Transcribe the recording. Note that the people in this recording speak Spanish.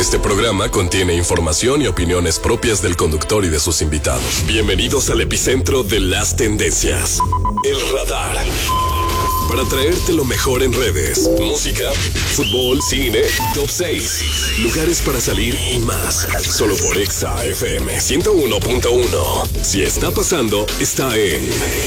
Este programa contiene información y opiniones propias del conductor y de sus invitados. Bienvenidos al epicentro de las tendencias. El Radar. Para traerte lo mejor en redes, música, fútbol, cine, top 6, lugares para salir y más. Solo por Exa FM 101.1. Si está pasando, está en